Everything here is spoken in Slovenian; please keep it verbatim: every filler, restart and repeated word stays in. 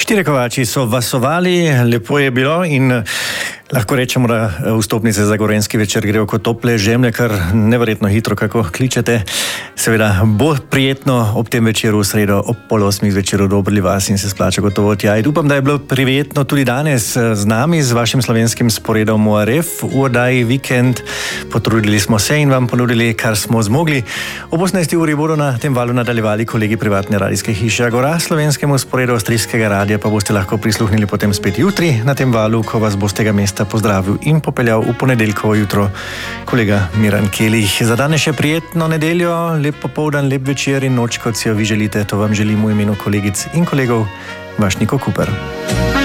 Štiri kovači so vasovali, lepo je bilo in lahko rečemo, da vstopnice za Gorenjski večer grejo kot tople žemlje, kar neverjetno hitro, kako kličete. Seveda bo prijetno ob tem večeru v sredo ob pol osmih zvečer odobrili vas in se splača gotovo tja. In upam, da je bilo prijetno tudi danes z nami, z vašim slovenskim sporedom O R F v oddaji Vikend. Potrudili smo se in vam ponudili, kar smo zmogli. Ob osemnajsti uri bodo na tem valu nadaljevali kolegi privatne radijske hiše Agora, slovenskemu sporedu avstrijskega radia pa boste lahko prisluhnili potem spet jutri na tem valu, ko vas bo z tega mesta pozdravil in popeljal v ponedeljkovo jutro kolega Miran Kelih. Za danes še prijetno nedeljo, lep popoldan, lep večer in noč, kot si jo vi želite. To vam želim v imenu kolegic in kolegov, vaš Niko Kuper.